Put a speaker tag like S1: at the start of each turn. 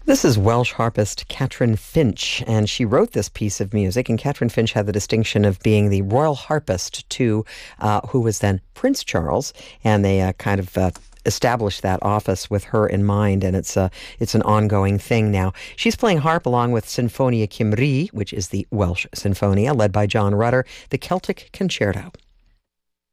S1: This is Welsh harpist Catherine Finch, and she wrote this piece of music. And Catherine Finch had the distinction of being the royal harpist to who was then Prince Charles, and they established that office with her in mind, and it's an ongoing thing now. She's playing harp along with Sinfonia Cymru, which is the Welsh Sinfonia, led by John Rutter, the Celtic Concerto.